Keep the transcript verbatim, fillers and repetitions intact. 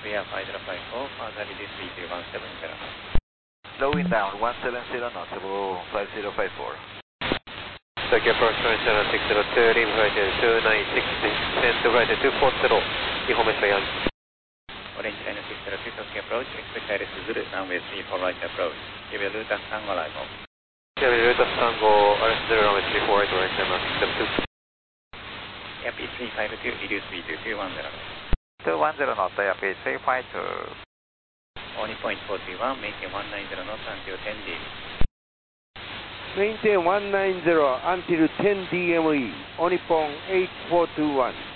clear five zero five four, further release V two one seven zero. Slowing down one seven zero knots above five zero five four. Tokyo approach nine seven six zero two, leave flight two nine six six, send to flight two four zero, 日本メストヤン。 Orange China six zero two, Tokyo approach, expect Iris Zulu, runway three four right approach. Give your Lutas Tango arrival. Give your Lutas Tango, Iris Zulu, runway three four right, right, China six zero two. Yapi three five two, reduce V two two one zero. two one zero knots, Yapi three five two. Only point four three one, maintain one nine zero knots until ten D M E. Maintain one nine zero until ten D M E, Onipon eight four two one.